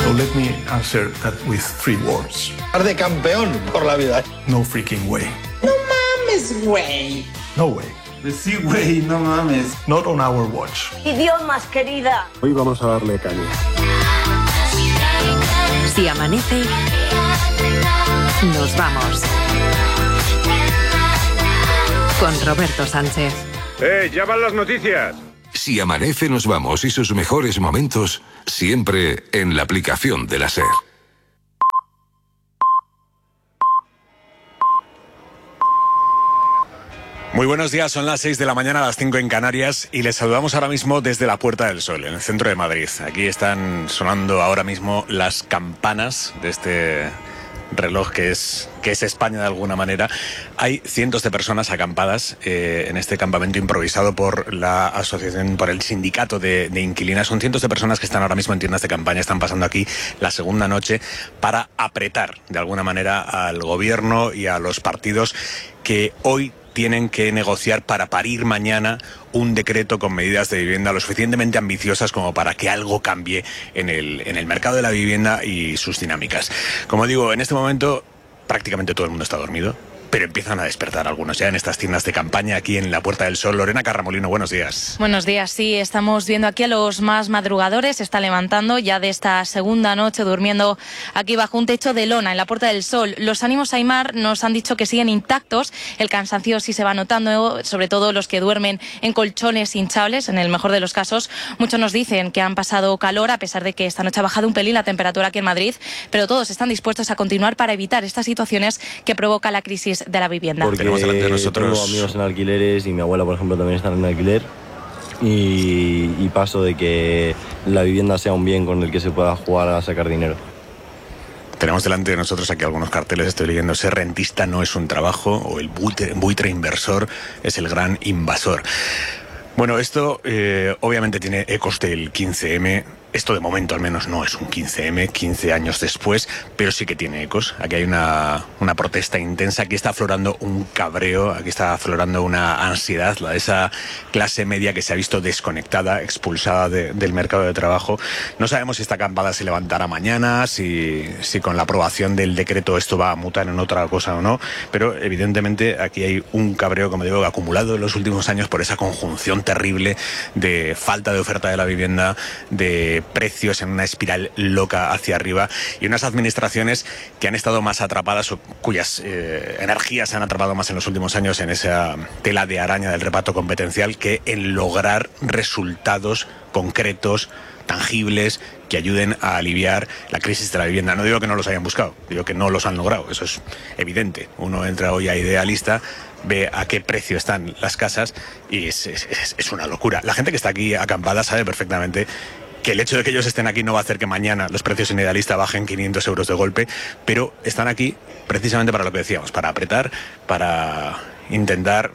So let me answer that with 3 words. De campeón por la vida. No freaking way. No mames, güey. No way. Sí, güey, no mames. Not on our watch. Idiomas, querida. Hoy vamos a darle caña. Si amanece, nos vamos. Con Roberto Sánchez. Ya van las noticias. Si amanece, nos vamos y sus mejores momentos siempre en la aplicación de la SER. Muy buenos días, son las 6 de la mañana, a las 5 en Canarias y les saludamos ahora mismo desde la Puerta del Sol, en el centro de Madrid. Aquí están sonando ahora mismo las campanas de este reloj que es España de alguna manera. Hay cientos de personas acampadas en este campamento improvisado por la asociación, por el sindicato de inquilinas. Son cientos de personas que están ahora mismo en tiendas de campaña, están pasando aquí la segunda noche para apretar de alguna manera al gobierno y a los partidos que hoy tienen que negociar para parir mañana un decreto con medidas de vivienda lo suficientemente ambiciosas como para que algo cambie en el mercado de la vivienda y sus dinámicas. Como digo, en este momento prácticamente todo el mundo está dormido, pero empiezan a despertar algunos ya en estas tiendas de campaña aquí en la Puerta del Sol. Lorena Carramolino, buenos días. Buenos días, sí, estamos viendo aquí a los más madrugadores, se está levantando ya de esta segunda noche durmiendo aquí bajo un techo de lona en la Puerta del Sol. Los ánimos, Aimar, nos han dicho que siguen intactos, el cansancio sí se va notando, sobre todo los que duermen en colchones hinchables, en el mejor de los casos. Muchos nos dicen que han pasado calor, a pesar de que esta noche ha bajado un pelín la temperatura aquí en Madrid, pero todos están dispuestos a continuar para evitar estas situaciones que provoca la crisis de la vivienda. Porque tenemos delante de nosotros tengo amigos en alquileres y mi abuela, por ejemplo, también está en alquiler y paso de que la vivienda sea un bien con el que se pueda jugar a sacar dinero. Tenemos delante de nosotros aquí algunos carteles, estoy leyendo: ser rentista no es un trabajo, o el buitre inversor es el gran invasor. Bueno, esto obviamente tiene ecos del 15M. Esto de momento al menos no es un 15M, 15 años después, pero sí que tiene ecos. Aquí hay una protesta intensa, aquí está aflorando un cabreo, aquí está aflorando una ansiedad, la de esa clase media que se ha visto desconectada, expulsada del mercado de trabajo. No sabemos si esta acampada se levantará mañana, si con la aprobación del decreto esto va a mutar en otra cosa o no, pero evidentemente aquí hay un cabreo, como digo, acumulado en los últimos años por esa conjunción terrible de falta de oferta de la vivienda, de precios en una espiral loca hacia arriba y unas administraciones que han estado más atrapadas o cuyas energías se han atrapado más en los últimos años en esa tela de araña del reparto competencial que en lograr resultados concretos, tangibles, que ayuden a aliviar la crisis de la vivienda. No digo que no los hayan buscado, digo que no los han logrado, eso es evidente. Uno entra hoy a Idealista, ve a qué precio están las casas y es una locura. La gente que está aquí acampada sabe perfectamente que el hecho de que ellos estén aquí no va a hacer que mañana los precios en Idealista bajen 500 euros de golpe, pero están aquí precisamente para lo que decíamos, para apretar, para intentar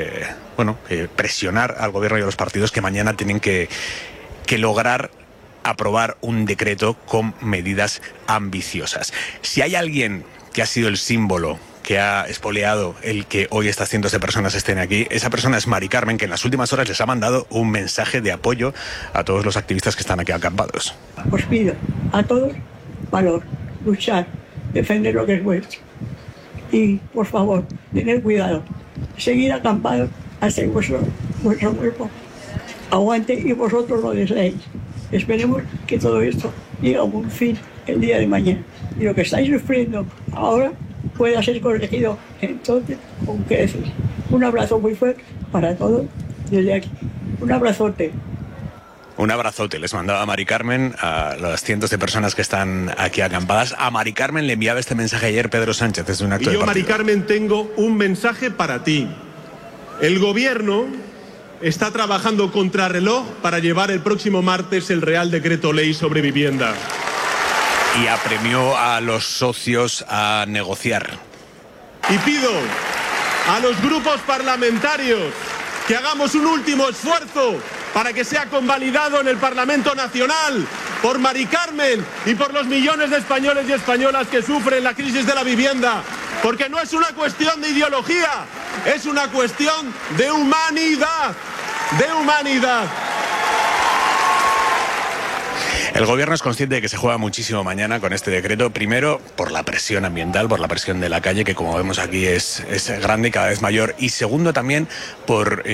presionar al gobierno y a los partidos que mañana tienen que lograr aprobar un decreto con medidas ambiciosas. Si hay alguien que ha sido el símbolo que ha espoleado el que hoy estas cientos de personas estén aquí, esa persona es Mari Carmen, que en las últimas horas les ha mandado un mensaje de apoyo a todos los activistas que están aquí acampados. Os pido a todos valor, luchar, defender lo que es vuestro y, por favor, tener cuidado, seguir acampados hasta que vuestro cuerpo aguante y vosotros lo deseéis. Esperemos que todo esto llegue a un fin el día de mañana y lo que estáis sufriendo ahora pueda ser corregido entonces con creces. Un abrazo muy fuerte para todos desde aquí. Un abrazote. Un abrazote les mandaba a Mari Carmen, a las cientos de personas que están aquí acampadas. A Mari Carmen le enviaba este mensaje ayer Pedro Sánchez desde un acto de partido. Mari Carmen, tengo un mensaje para ti. El gobierno está trabajando contrarreloj para llevar el próximo martes el Real Decreto Ley sobre vivienda. Y apremió a los socios a negociar. Y pido a los grupos parlamentarios que hagamos un último esfuerzo para que sea convalidado en el Parlamento Nacional por Mari Carmen y por los millones de españoles y españolas que sufren la crisis de la vivienda. Porque no es una cuestión de ideología, es una cuestión de humanidad. De humanidad. El gobierno es consciente de que se juega muchísimo mañana con este decreto, primero por la presión ambiental, por la presión de la calle, que como vemos aquí es grande y cada vez mayor, y segundo también por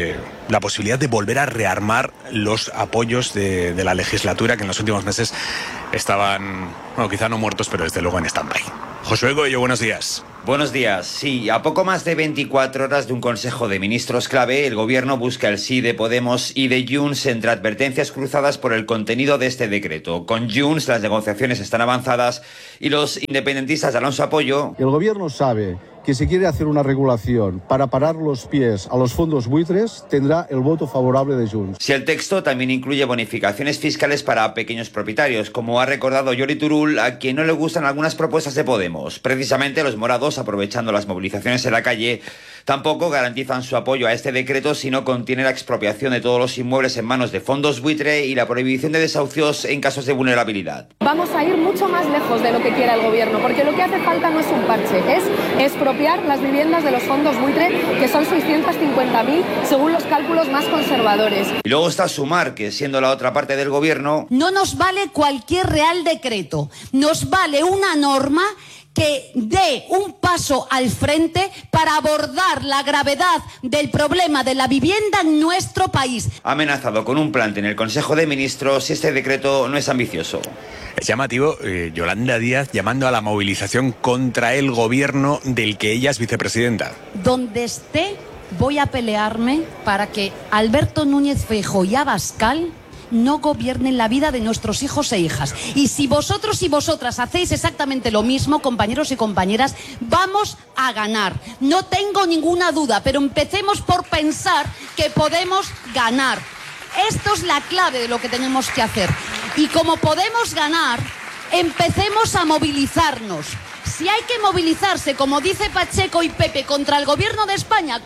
la posibilidad de volver a rearmar los apoyos de la legislatura, que en los últimos meses estaban, bueno, quizá no muertos, pero desde luego en stand-by. Josué Goyo, buenos días. Buenos días. Sí, a poco más de 24 horas de un Consejo de Ministros clave, el Gobierno busca el sí de Podemos y de Junts entre advertencias cruzadas por el contenido de este decreto. Con Junts las negociaciones están avanzadas y los independentistas de Alonso Apoyo... El Gobierno sabe que si quiere hacer una regulación para parar los pies a los fondos buitres, tendrá el voto favorable de Junts. Si el texto también incluye bonificaciones fiscales para pequeños propietarios, como ha recordado Jordi Turull, a quien no le gustan algunas propuestas de Podemos. Precisamente los morados, aprovechando las movilizaciones en la calle, tampoco garantizan su apoyo a este decreto si no contiene la expropiación de todos los inmuebles en manos de fondos buitre y la prohibición de desahucios en casos de vulnerabilidad. Vamos a ir mucho más lejos de lo que quiera el Gobierno, porque lo que hace falta no es un parche, es expropiar las viviendas de los fondos buitre, que son 650.000 según los cálculos más conservadores. Y luego está Sumar, que siendo la otra parte del Gobierno... No nos vale cualquier real decreto, nos vale una norma que dé un paso al frente para abordar la gravedad del problema de la vivienda en nuestro país. Ha amenazado con un plante en el Consejo de Ministros si este decreto no es ambicioso. Es llamativo Yolanda Díaz llamando a la movilización contra el gobierno del que ella es vicepresidenta. Donde esté, voy a pelearme para que Alberto Núñez Feijóo y Abascal no gobiernen la vida de nuestros hijos e hijas. Y si vosotros y vosotras hacéis exactamente lo mismo, compañeros y compañeras, vamos a ganar. No tengo ninguna duda, pero empecemos por pensar que podemos ganar. Esto es la clave de lo que tenemos que hacer. Y como podemos ganar, empecemos a movilizarnos. Si hay que movilizarse, como dice Pacheco y Pepe, contra el Gobierno de España,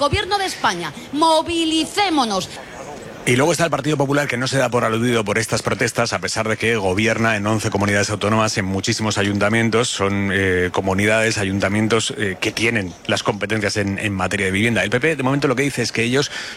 movilicémonos. Y luego está el Partido Popular, que no se da por aludido por estas protestas, a pesar de que gobierna en 11 comunidades autónomas, en muchísimos ayuntamientos. Son comunidades, ayuntamientos que tienen las competencias en materia de vivienda. El PP, de momento, lo que dice es que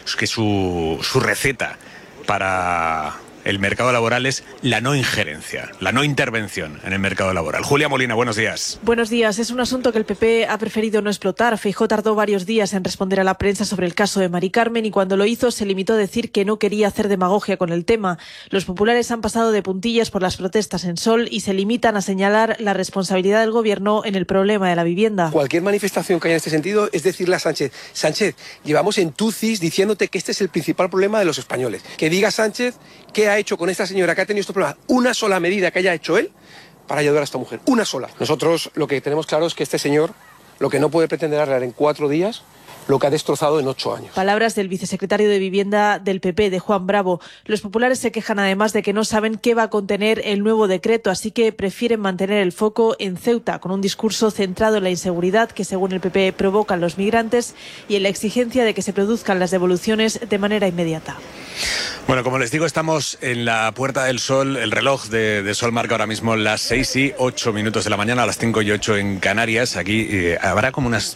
su receta para el mercado laboral es la no injerencia, la no intervención en el mercado laboral. Julia Molina, buenos días. Buenos días. Es un asunto que el PP ha preferido no explotar. Feijóo tardó varios días en responder a la prensa sobre el caso de Mari Carmen y cuando lo hizo se limitó a decir que no quería hacer demagogia con el tema. Los populares han pasado de puntillas por las protestas en Sol y se limitan a señalar la responsabilidad del gobierno en el problema de la vivienda. Cualquier manifestación que haya en este sentido es decirle a Sánchez: Sánchez, llevamos en tucis diciéndote que este es el principal problema de los españoles. Que diga Sánchez qué ha hecho con esta señora que ha tenido estos problemas, una sola medida que haya hecho él para ayudar a esta mujer, una sola. Nosotros lo que tenemos claro es que este señor lo que no puede pretender arreglar en 4 días lo que ha destrozado en 8 años. Palabras del vicesecretario de Vivienda del PP, de Juan Bravo. Los populares se quejan además de que no saben qué va a contener el nuevo decreto, así que prefieren mantener el foco en Ceuta, con un discurso centrado en la inseguridad que, según el PP, provocan los migrantes y en la exigencia de que se produzcan las devoluciones de manera inmediata. Bueno, como les digo, estamos en la Puerta del Sol. El reloj de Sol marca ahora mismo las 6:08 de la mañana, a las 5:08 en Canarias. Aquí habrá como unas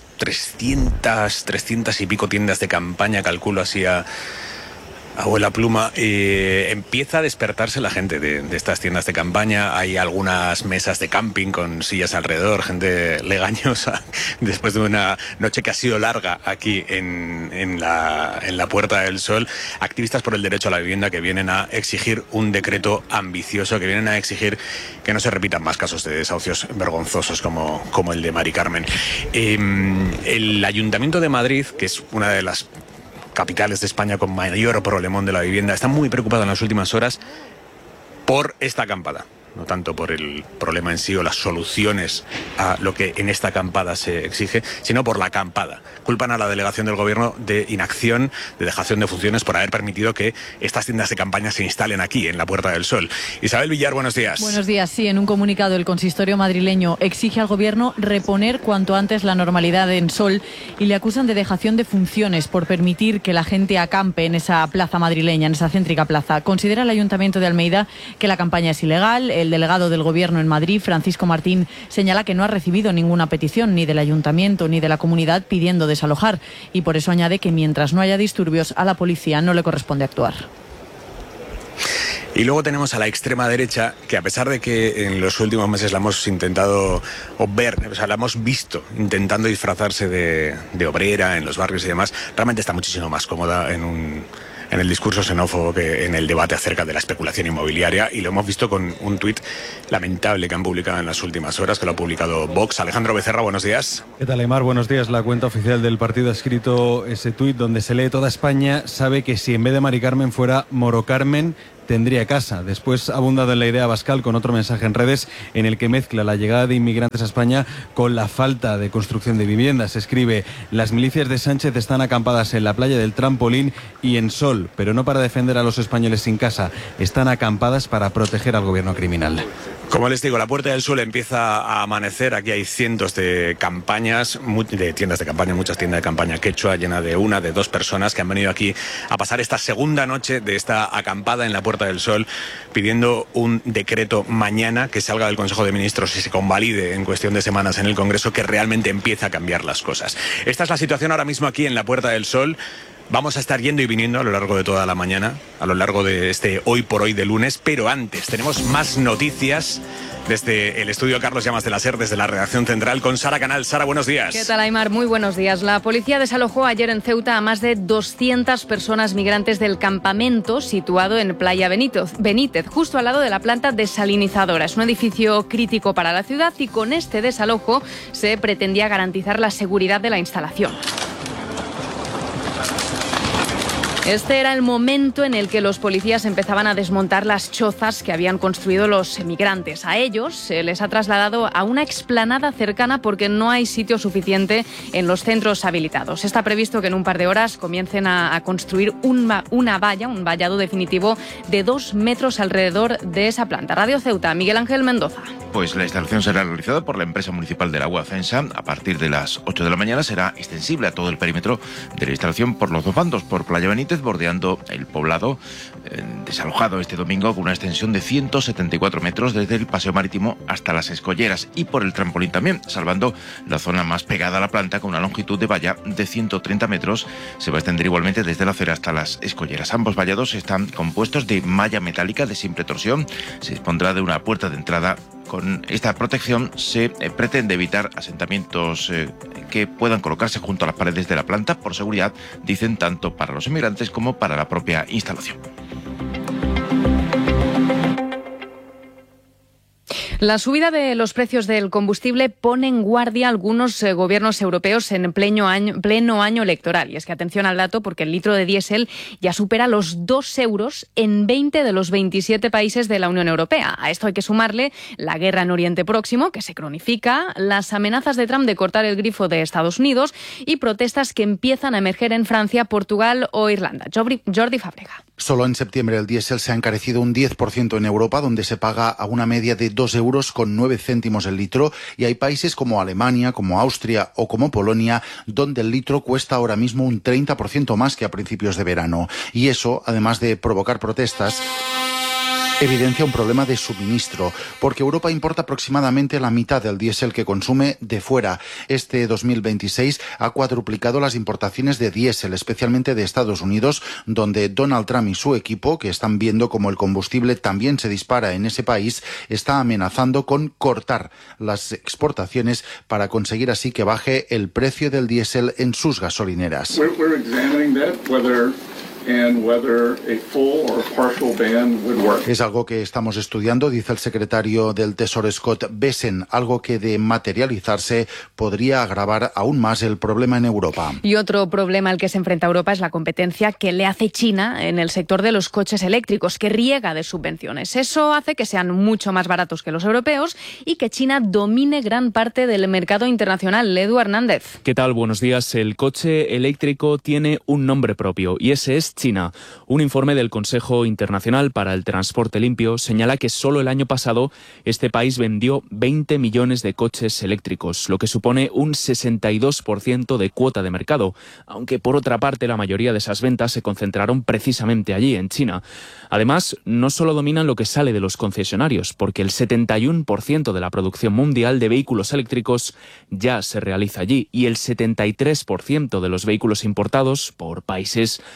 300 y pico tiendas de campaña, calculo así a abuela pluma. Empieza a despertarse la gente de estas tiendas de campaña. Hay algunas mesas de camping con sillas alrededor, gente legañosa después de una noche que ha sido larga aquí en la Puerta del Sol. Activistas por el derecho a la vivienda que vienen a exigir un decreto ambicioso, que vienen a exigir que no se repitan más casos de desahucios vergonzosos como el de Mari Carmen. El Ayuntamiento de Madrid, que es una de las capitales de España con mayor problemón de la vivienda, está muy preocupado en las últimas horas por esta acampada. No tanto por el problema en sí o las soluciones a lo que en esta acampada se exige, sino por la acampada. Culpan a la delegación del gobierno de inacción, de dejación de funciones por haber permitido que estas tiendas de campaña se instalen aquí, en la Puerta del Sol. Isabel Villar, buenos días. Buenos días. Sí, en un comunicado el consistorio madrileño exige al gobierno reponer cuanto antes la normalidad en Sol y le acusan de dejación de funciones por permitir que la gente acampe en esa plaza madrileña, en esa céntrica plaza. Considera el Ayuntamiento de Almeida que la campaña es ilegal. El delegado del Gobierno en Madrid, Francisco Martín, señala que no ha recibido ninguna petición ni del Ayuntamiento ni de la comunidad pidiendo desalojar y por eso añade que mientras no haya disturbios a la policía no le corresponde actuar. Y luego tenemos a la extrema derecha, que a pesar de que en los últimos meses la hemos intentado la hemos visto intentando disfrazarse de obrera en los barrios y demás, realmente está muchísimo más cómoda en el discurso xenófobo que en el debate acerca de la especulación inmobiliaria, y lo hemos visto con un tuit lamentable que han publicado en las últimas horas, que lo ha publicado Vox. Alejandro Becerra, buenos días. ¿Qué tal, Aymar? Buenos días. La cuenta oficial del partido ha escrito ese tuit donde se lee: toda España sabe que si en vez de Mari Carmen fuera Moro Carmen, tendría casa. Después ha abundado en la idea Abascal con otro mensaje en redes en el que mezcla la llegada de inmigrantes a España con la falta de construcción de viviendas. Escribe: las milicias de Sánchez están acampadas en la playa del Trampolín y en Sol, pero no para defender a los españoles sin casa, están acampadas para proteger al gobierno criminal. Como les digo, la Puerta del Sol empieza a amanecer. Aquí hay cientos de campañas, de tiendas de campaña, muchas tiendas de campaña quechua, llena de una, de dos personas que han venido aquí a pasar esta segunda noche de esta acampada en la Puerta del Sol, pidiendo un decreto mañana que salga del Consejo de Ministros y se convalide en cuestión de semanas en el Congreso, que realmente empiece a cambiar las cosas. Esta es la situación ahora mismo aquí en la Puerta del Sol. Vamos a estar yendo y viniendo a lo largo de toda la mañana, a lo largo de este Hoy por Hoy de lunes, pero antes tenemos más noticias desde el estudio Carlos Llamas de la SER, desde la redacción central, con Sara Canal. Sara, buenos días. ¿Qué tal, Aymar? Muy buenos días. La policía desalojó ayer en Ceuta a más de 200 personas migrantes del campamento situado en Playa Benítez, justo al lado de la planta desalinizadora. Es un edificio crítico para la ciudad y con este desalojo se pretendía garantizar la seguridad de la instalación. Este era el momento en el que los policías empezaban a desmontar las chozas que habían construido los emigrantes. A ellos se les ha trasladado a una explanada cercana porque no hay sitio suficiente en los centros habilitados. Está previsto que en un par de horas comiencen a construir una valla, un vallado definitivo de 2 metros alrededor de esa planta. Radio Ceuta, Miguel Ángel Mendoza. Pues la instalación será realizada por la empresa municipal del agua Censa. A partir de las 8 de la mañana será extensible a todo el perímetro de la instalación por los dos bandos, por Playa Benítez, bordeando el poblado desalojado este domingo con una extensión de 174 metros desde el paseo marítimo hasta las Escolleras, y por el trampolín también, salvando la zona más pegada a la planta con una longitud de valla de 130 metros. Se va a extender igualmente desde la acera hasta las Escolleras. Ambos vallados están compuestos de malla metálica de simple torsión. Se dispondrá de una puerta de entrada. Con esta protección se pretende evitar asentamientos que puedan colocarse junto a las paredes de la planta, por seguridad, dicen, tanto para los inmigrantes como para la propia instalación. La subida de los precios del combustible pone en guardia a algunos gobiernos europeos en pleno año electoral. Y es que atención al dato, porque el litro de diésel ya supera los 2 euros en 20 de los 27 países de la Unión Europea. A esto hay que sumarle la guerra en Oriente Próximo, que se cronifica, las amenazas de Trump de cortar el grifo de Estados Unidos y protestas que empiezan a emerger en Francia, Portugal o Irlanda. Jordi Fábrega. Solo en septiembre el diésel se ha encarecido un 10% en Europa, donde se paga a una media de 2 euros con 9 céntimos el litro, y hay países como Alemania, como Austria o como Polonia, donde el litro cuesta ahora mismo un 30% más que a principios de verano. Y eso, además de provocar protestas, evidencia un problema de suministro, porque Europa importa aproximadamente la mitad del diésel que consume de fuera. Este 2026 ha cuadruplicado las importaciones de diésel, especialmente de Estados Unidos, donde Donald Trump y su equipo, que están viendo como el combustible también se dispara en ese país, está amenazando con cortar las exportaciones para conseguir así que baje el precio del diésel en sus gasolineras. Es algo que estamos estudiando, dice el secretario del Tesoro Scott Bessent, algo que de materializarse podría agravar aún más el problema en Europa. Y otro problema al que se enfrenta Europa es la competencia que le hace China en el sector de los coches eléctricos, que riega de subvenciones. Eso hace que sean mucho más baratos que los europeos y que China domine gran parte del mercado internacional. Edu Hernández. ¿Qué tal? Buenos días. El coche eléctrico tiene un nombre propio y ese es China. Un informe del Consejo Internacional para el Transporte Limpio señala que solo el año pasado este país vendió 20 millones de coches eléctricos, lo que supone un 62% de cuota de mercado, aunque por otra parte la mayoría de esas ventas se concentraron precisamente allí, en China. Además, no solo dominan lo que sale de los concesionarios, porque el 71% de la producción mundial de vehículos eléctricos ya se realiza allí y el 73% de los vehículos importados por países que están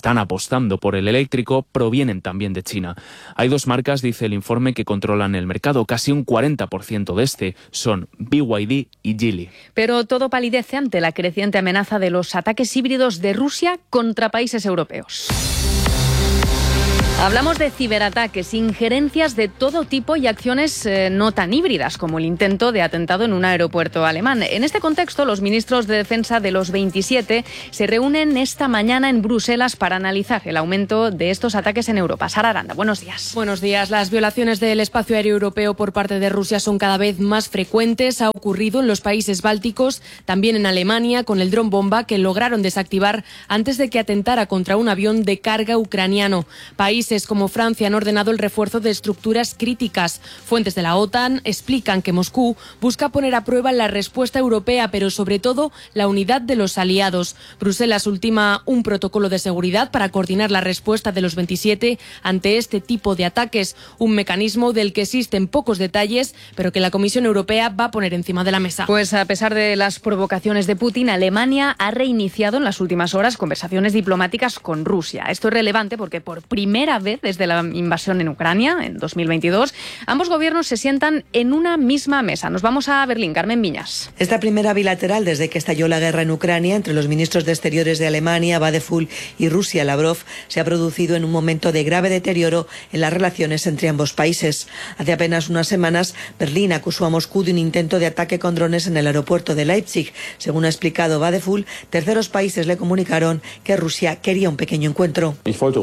están apostando por el eléctrico provienen también de China. Hay 2 marcas, dice el informe, que controlan el mercado, casi un 40% de este. Son BYD y Geely. Pero todo palidece ante la creciente amenaza de los ataques híbridos de Rusia contra países europeos. Hablamos de ciberataques, injerencias de todo tipo y acciones no tan híbridas, como el intento de atentado en un aeropuerto alemán. En este contexto, los ministros de defensa de los 27 se reúnen esta mañana en Bruselas para analizar el aumento de estos ataques en Europa. Sara Aranda, buenos días. Buenos días. Las violaciones del espacio aéreo europeo por parte de Rusia son cada vez más frecuentes. Ha ocurrido en los países bálticos, también en Alemania, con el dron bomba que lograron desactivar antes de que atentara contra un avión de carga ucraniano. Países como Francia han ordenado el refuerzo de estructuras críticas. Fuentes de la OTAN explican que Moscú busca poner a prueba la respuesta europea, pero sobre todo la unidad de los aliados. Bruselas ultima un protocolo de seguridad para coordinar la respuesta de los 27 ante este tipo de ataques, un mecanismo del que existen pocos detalles, pero que la Comisión Europea va a poner encima de la mesa. Pues a pesar de las provocaciones de Putin, Alemania ha reiniciado en las últimas horas conversaciones diplomáticas con Rusia. Esto es relevante porque por primera vez desde la invasión en Ucrania en 2022, ambos gobiernos se sientan en una misma mesa. Nos vamos a Berlín, Carmen Viñas. Esta primera bilateral desde que estalló la guerra en Ucrania entre los ministros de Exteriores de Alemania, Vadeful, y Rusia, Lavrov, se ha producido en un momento de grave deterioro en las relaciones entre ambos países. Hace apenas unas semanas, Berlín acusó a Moscú de un intento de ataque con drones en el aeropuerto de Leipzig. Según ha explicado Vadeful, terceros países le comunicaron que Rusia quería un pequeño encuentro.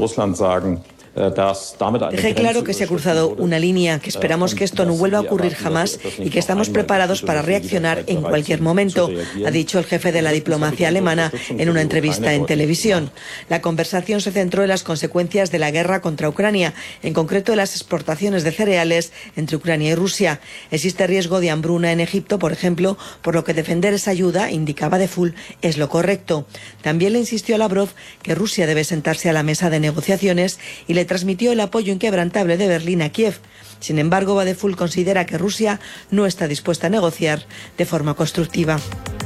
Dejé claro que se ha cruzado una línea, que esperamos que esto no vuelva a ocurrir jamás y que estamos preparados para reaccionar en cualquier momento, ha dicho el jefe de la diplomacia alemana en una entrevista en televisión. La conversación se centró en las consecuencias de la guerra contra Ucrania, en concreto en las exportaciones de cereales entre Ucrania y Rusia. Existe riesgo de hambruna en Egipto, por ejemplo, por lo que defender esa ayuda, indicaba Vadeful, es lo correcto. También le insistió a Lavrov que Rusia debe sentarse a la mesa de negociaciones y le transmitió el apoyo inquebrantable de Berlín a Kiev. Sin embargo, Vadeful considera que Rusia no está dispuesta a negociar de forma constructiva.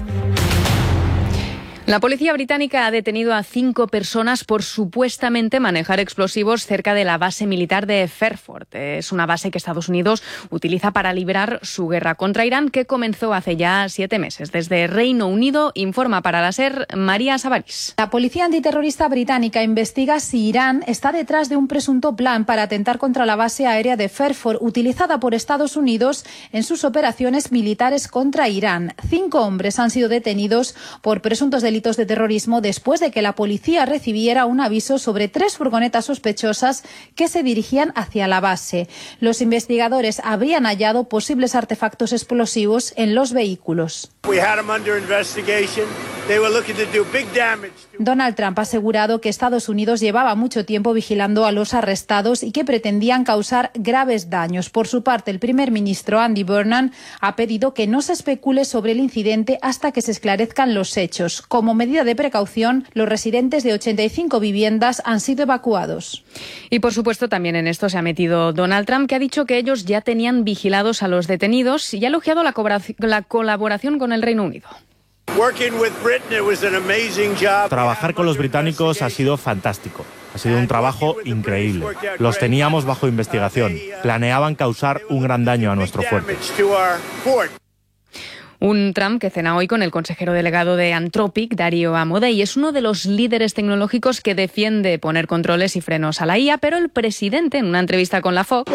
La policía británica ha detenido a 5 personas por supuestamente manejar explosivos cerca de la base militar de Fairford. Es una base que Estados Unidos utiliza para librar su guerra contra Irán, que comenzó hace ya 7 meses. Desde Reino Unido informa para la SER María Sabarís. La policía antiterrorista británica investiga si Irán está detrás de un presunto plan para atentar contra la base aérea de Fairford, utilizada por Estados Unidos en sus operaciones militares contra Irán. 5 hombres han sido detenidos por presuntos delitos de terrorismo después de que la policía recibiera un aviso sobre 3 furgonetas sospechosas que se dirigían hacia la base. Los investigadores habrían hallado posibles artefactos explosivos en los vehículos. Donald Trump ha asegurado que Estados Unidos llevaba mucho tiempo vigilando a los arrestados y que pretendían causar graves daños. Por su parte, el primer ministro Andy Burnham ha pedido que no se especule sobre el incidente hasta que se esclarezcan los hechos. Como medida de precaución, los residentes de 85 viviendas han sido evacuados. Y por supuesto también en esto se ha metido Donald Trump, que ha dicho que ellos ya tenían vigilados a los detenidos y ha elogiado la colaboración con el Reino Unido. Trabajar con los británicos ha sido fantástico. Ha sido un trabajo increíble. Los teníamos bajo investigación. Planeaban causar un gran daño a nuestro fuerte. Un Trump que cena hoy con el consejero delegado de Anthropic, Dario Amodei. Es uno de los líderes tecnológicos que defiende poner controles y frenos a la IA, pero el presidente, en una entrevista con la Fox,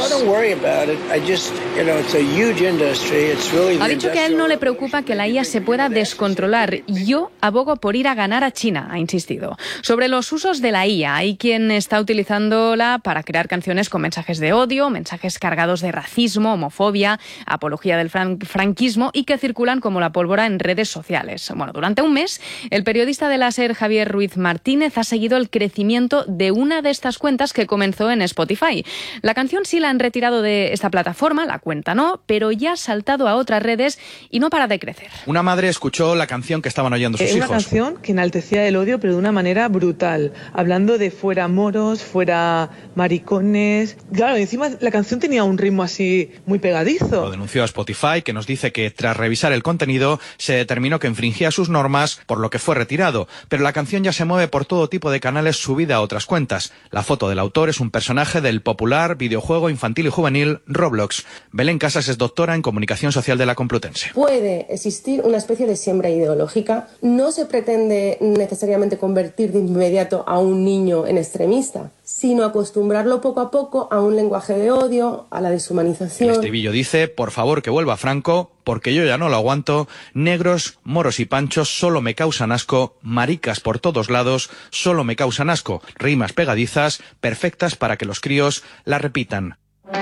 ha dicho que a él no le preocupa que la IA se pueda descontrolar. Yo abogo por ir a ganar a China, ha insistido. Sobre los usos de la IA, hay quien está utilizándola para crear canciones con mensajes de odio, mensajes cargados de racismo, homofobia, apología del franquismo y que circulan como la pólvora en redes sociales. Bueno, durante un mes, el periodista de la SER, Javier Ruiz Martínez, ha seguido el crecimiento de una de estas cuentas que comenzó en Spotify. La canción sí la han retirado de esta plataforma, la cuenta no, pero ya ha saltado a otras redes y no para de crecer. Una madre escuchó la canción que estaban oyendo sus hijos. Es una canción que enaltecía el odio, pero de una manera brutal, hablando de fuera moros, fuera maricones. Claro, encima la canción tenía un ritmo así muy pegadizo. Lo denunció a Spotify, que nos dice que tras revisar el del contenido, se determinó que infringía sus normas, por lo que fue retirado. Pero la canción ya se mueve por todo tipo de canales subida a otras cuentas. La foto del autor es un personaje del popular videojuego infantil y juvenil Roblox. Belén Casas es doctora en Comunicación Social de la Complutense. Puede existir una especie de siembra ideológica. No se pretende necesariamente convertir de inmediato a un niño en extremista, sino acostumbrarlo poco a poco a un lenguaje de odio, a la deshumanización. El estribillo dice: por favor que vuelva Franco, porque yo ya no lo aguanto, negros, moros y panchos solo me causan asco, maricas por todos lados solo me causan asco. Rimas pegadizas, perfectas para que los críos la repitan.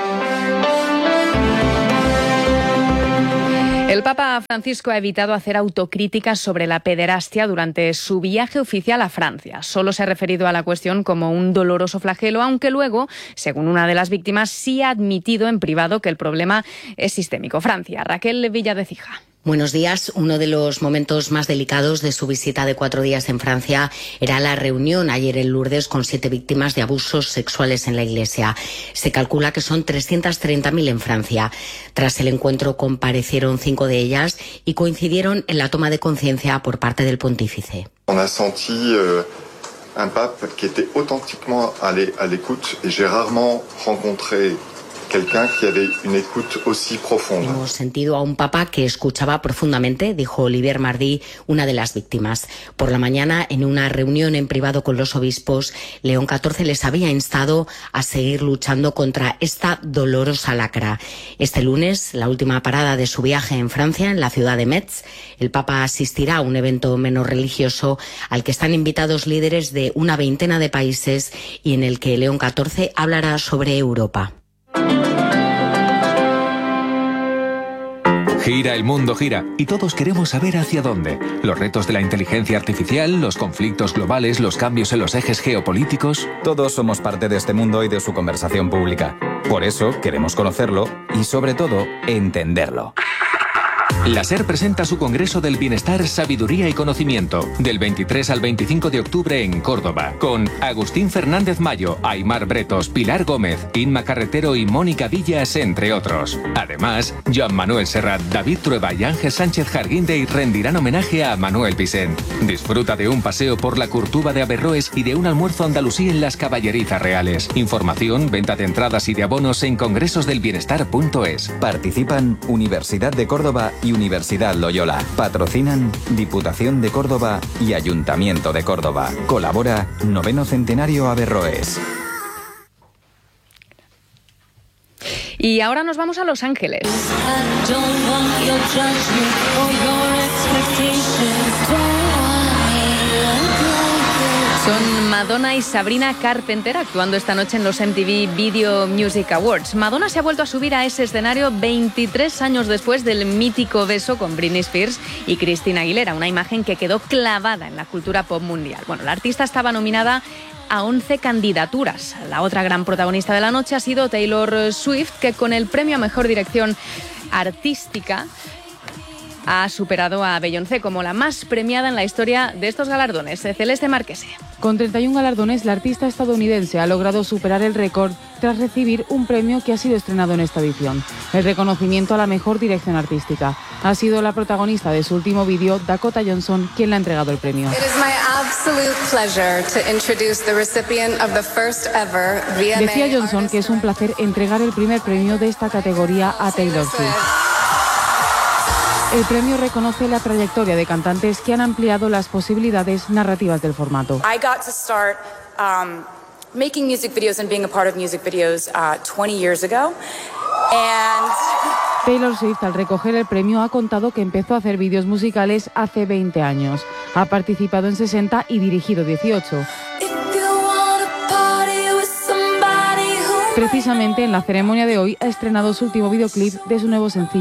El Papa Francisco ha evitado hacer autocríticas sobre la pederastia durante su viaje oficial a Francia. Solo se ha referido a la cuestión como un doloroso flagelo, aunque luego, según una de las víctimas, sí ha admitido en privado que el problema es sistémico. Francia, Raquel Villadecija. Buenos días. Uno de los momentos más delicados de su visita de 4 días en Francia era la reunión ayer en Lourdes con 7 víctimas de abusos sexuales en la Iglesia. Se calcula que son 330.000 en Francia. Tras el encuentro comparecieron 5 de ellas y coincidieron en la toma de conciencia por parte del pontífice. On a senti un pape qui était authentiquement à l'écoute et j'ai rarement rencontré Hemos sentido a un papa que escuchaba profundamente, dijo Olivier Mardy, una de las víctimas. Por la mañana, en una reunión en privado con los obispos, León XIV les había instado a seguir luchando contra esta dolorosa lacra. Este lunes, la última parada de su viaje en Francia, en la ciudad de Metz, el papa asistirá a un evento menos religioso al que están invitados líderes de una veintena de países y en el que León XIV hablará sobre Europa. Gira, el mundo gira, y todos queremos saber hacia dónde. Los retos de la inteligencia artificial, los conflictos globales, los cambios en los ejes geopolíticos. Todos somos parte de este mundo y de su conversación pública. Por eso queremos conocerlo y, sobre todo, entenderlo. La SER presenta su Congreso del Bienestar, Sabiduría y Conocimiento, del 23 al 25 de octubre en Córdoba, con Agustín Fernández Mayo, Aimar Bretos, Pilar Gómez, Inma Carretero y Mónica Villas, entre otros. Además, Joan Manuel Serrat, David Trueba y Ángel Sánchez Jarguindey rendirán homenaje a Manuel Vicent. Disfruta de un paseo por la Curtuba de Averroes y de un almuerzo andalusí en las Caballerizas Reales. Información, venta de entradas y de abonos en congresosdelbienestar.es. Participan Universidad de Córdoba y Universidad Loyola. Patrocinan Diputación de Córdoba y Ayuntamiento de Córdoba. Colabora 9º Centenario Averroes. Y ahora nos vamos a Los Ángeles. Son Madonna y Sabrina Carpenter actuando esta noche en los MTV Video Music Awards. Madonna se ha vuelto a subir a ese escenario 23 años después del mítico beso con Britney Spears y Christina Aguilera, una imagen que quedó clavada en la cultura pop mundial. Bueno, la artista estaba nominada a 11 candidaturas. La otra gran protagonista de la noche ha sido Taylor Swift, que con el premio a Mejor Dirección Artística ha superado a Beyoncé como la más premiada en la historia de estos galardones. Celeste Marquese. Con 31 galardones, la artista estadounidense ha logrado superar el récord tras recibir un premio que ha sido estrenado en esta edición, el reconocimiento a la mejor dirección artística. Ha sido la protagonista de su último vídeo, Dakota Johnson, quien le ha entregado el premio. Decía Johnson que es un placer entregar el primer premio de esta categoría a Taylor Swift. El premio reconoce la trayectoria de cantantes que han ampliado las posibilidades narrativas del formato. I got to start making music videos and being a part of music videos 20 years ago. Taylor Swift, al recoger el premio, ha contado que empezó a hacer vídeos musicales hace 20 años. Ha participado en 60 y dirigido 18. Precisamente en la ceremonia de hoy ha estrenado su último videoclip de su nuevo sencillo